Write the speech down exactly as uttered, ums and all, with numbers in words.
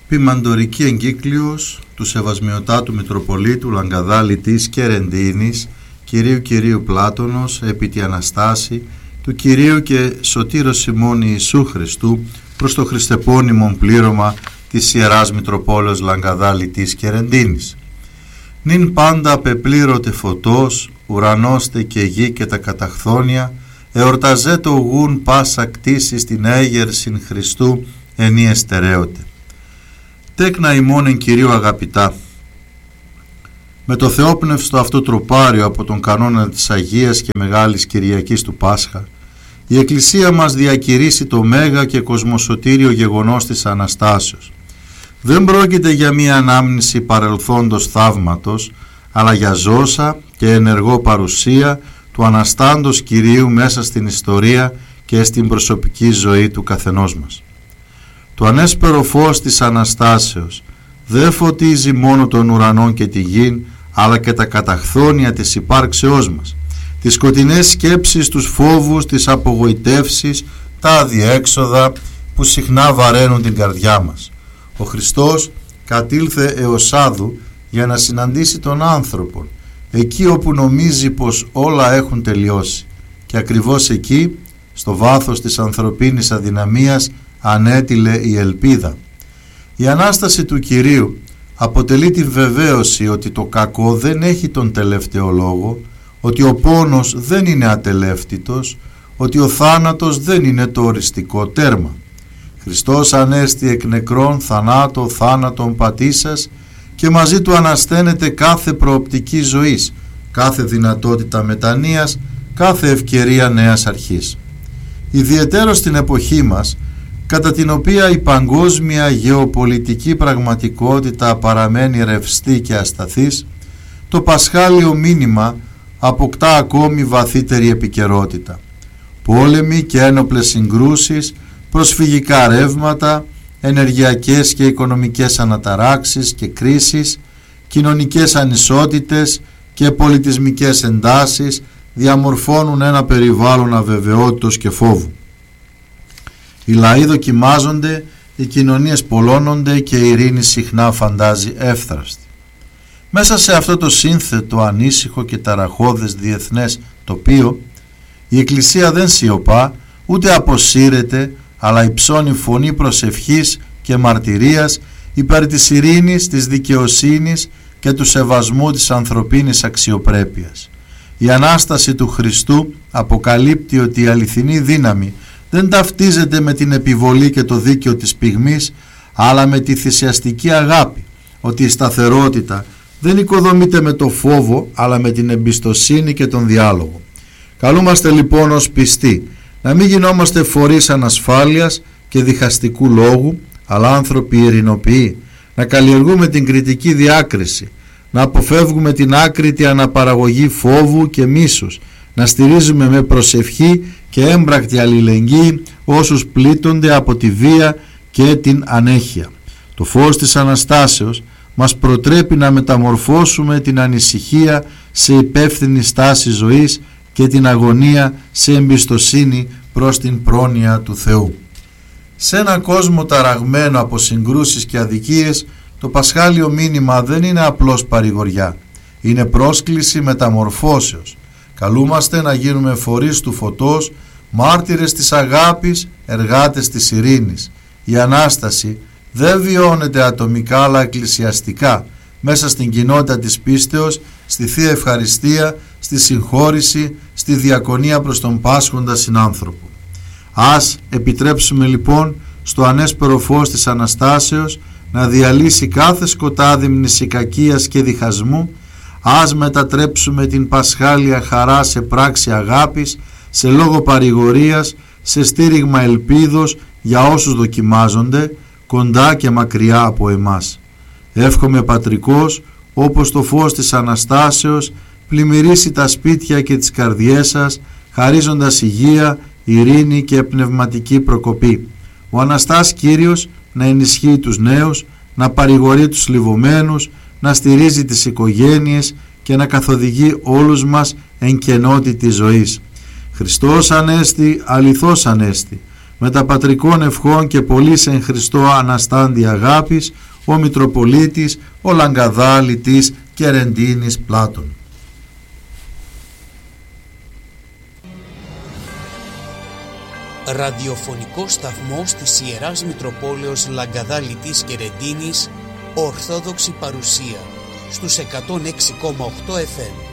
Ποιμαντορική εγκύκλειος του Σεβασμιωτάτου Μητροπολίτου Λαγκαδάλη της Κερεντίνης, Κυρίου Κυρίου Πλάτωνος, επί τη Αναστάση, του Κυρίου και Σωτήρος Σιμώνη Ιησού Χριστού, προς το χριστεπώνυμον πλήρωμα της Ιεράς Μητροπόλεως Λαγκαδάλη της Κερεντίνης. Νυν πάντα πεπλήρωτε φωτός, ουρανώστε και γη και τα καταχθόνια, εορταζέτο γουν πάσα κτήση στην έγερσιν Χριστού ενή εστερέωτε. Τέκνα ημών εν Κυρίου αγαπητά, με το θεόπνευστο αυτό τροπάριο από τον κανόνα της Αγίας και Μεγάλης Κυριακής του Πάσχα, η Εκκλησία μας διακηρύσει το μέγα και κοσμοσωτήριο γεγονός της Αναστάσεως. Δεν πρόκειται για μία ανάμνηση παρελθόντος θαύματος, αλλά για ζώσα και ενεργό παρουσία του Αναστάντος Κυρίου μέσα στην ιστορία και στην προσωπική ζωή του καθενός μας. Το ανέσπερο φως της Αναστάσεως δεν φωτίζει μόνο τον ουρανό και τη γη, αλλά και τα καταχθόνια της υπάρξεώς μας, τις σκοτεινές σκέψεις, τους φόβους, τις απογοητεύσεις, τα αδιέξοδα που συχνά βαραίνουν την καρδιά μας. Ο Χριστός κατήλθε έως άδου για να συναντήσει τον άνθρωπο, εκεί όπου νομίζει πως όλα έχουν τελειώσει, και ακριβώς εκεί, στο βάθος της ανθρωπίνης αδυναμίας, ανέτειλε η ελπίδα. Η Ανάσταση του Κυρίου αποτελεί τη βεβαίωση ότι το κακό δεν έχει τον τελευταίο λόγο, ότι ο πόνος δεν είναι ατελεύτητος, ότι ο θάνατος δεν είναι το οριστικό τέρμα. Χριστός ανέστη εκ νεκρών θανάτο θάνατον πατήσας και μαζί του ανασταίνεται κάθε προοπτική ζωής, κάθε δυνατότητα μετανοίας, κάθε ευκαιρία νέας αρχής. Ιδιαιτέρως στην εποχή μας, κατά την οποία η παγκόσμια γεωπολιτική πραγματικότητα παραμένει ρευστή και ασταθής, το πασχάλιο μήνυμα αποκτά ακόμη βαθύτερη επικαιρότητα. Πόλεμοι και ένοπλες συγκρούσεις, προσφυγικά ρεύματα, ενεργειακές και οικονομικές αναταράξεις και κρίσεις, κοινωνικές ανισότητες και πολιτισμικές εντάσεις διαμορφώνουν ένα περιβάλλον αβεβαιότητος και φόβου. Οι λαοί δοκιμάζονται, οι κοινωνίες πολλώνονται και η ειρήνη συχνά φαντάζει εύθραυστη. Μέσα σε αυτό το σύνθετο, ανήσυχο και ταραχώδες διεθνές τοπίο, η Εκκλησία δεν σιωπά, ούτε αποσύρεται, αλλά υψώνει φωνή προσευχής και μαρτυρίας υπέρ της ειρήνης, της δικαιοσύνης και του σεβασμού της ανθρωπίνης αξιοπρέπειας. Η Ανάσταση του Χριστού αποκαλύπτει ότι η αληθινή δύναμη δεν ταυτίζεται με την επιβολή και το δίκαιο της πυγμής, αλλά με τη θυσιαστική αγάπη, ότι η σταθερότητα δεν οικοδομείται με το φόβο, αλλά με την εμπιστοσύνη και τον διάλογο. Καλούμαστε λοιπόν ως πιστοί να μην γινόμαστε φορείς ανασφάλειας και διχαστικού λόγου, αλλά άνθρωποι ειρηνοποιοί, να καλλιεργούμε την κριτική διάκριση, να αποφεύγουμε την άκρητη αναπαραγωγή φόβου και μίσους, να στηρίζουμε με προσευχή και έμπρακτη αλληλεγγύη όσους πλήττονται από τη βία και την ανέχεια. Το φως της Αναστάσεως μας προτρέπει να μεταμορφώσουμε την ανησυχία σε υπεύθυνη στάση ζωής και την αγωνία σε εμπιστοσύνη προς την πρόνοια του Θεού. Σε έναν κόσμο ταραγμένο από συγκρούσεις και αδικίες, το πασχάλιο μήνυμα δεν είναι απλώς παρηγοριά, είναι πρόσκληση μεταμορφώσεως. Καλούμαστε να γίνουμε φορείς του φωτός, μάρτυρες της αγάπης, εργάτες της ειρήνης. Η Ανάσταση δεν βιώνεται ατομικά αλλά εκκλησιαστικά, μέσα στην κοινότητα της πίστεως, στη Θεία Ευχαριστία, στη συγχώρηση, στη διακονία προς τον πάσχοντα συνάνθρωπο. Ας επιτρέψουμε λοιπόν στο ανέσπερο φως της Αναστάσεως να διαλύσει κάθε σκοτάδι μνησικακίας και διχασμού. Ας μετατρέψουμε την πασχάλια χαρά σε πράξη αγάπης, σε λόγο παρηγορίας, σε στήριγμα ελπίδος για όσους δοκιμάζονται, κοντά και μακριά από εμάς. Εύχομαι πατρικός, όπως το φως της Αναστάσεως, πλημμυρίσει τα σπίτια και τις καρδιές σας, χαρίζοντας υγεία, ειρήνη και πνευματική προκοπή. Ο Αναστάς Κύριος να ενισχύει τους νέους, να παρηγορεί τους λιβωμένους, να στηρίζει τις οικογένειες και να καθοδηγεί όλους μας εν κενότητα ζωής. Χριστός Ανέστη, αληθώς Ανέστη, με τα πατρικών ευχών και πολλής εν Χριστώ αναστάντη αγάπης, ο Μητροπολίτης, ο Λαγκαδάλη της Κερεντίνης Πλάτων. Ραδιοφωνικό σταθμός της Ιεράς Μητροπόλεως Λαγκαδάλη της Κερεντίνης, Ορθόδοξη παρουσία, στους εκατόν έξι κόμμα οκτώ εφ εμ.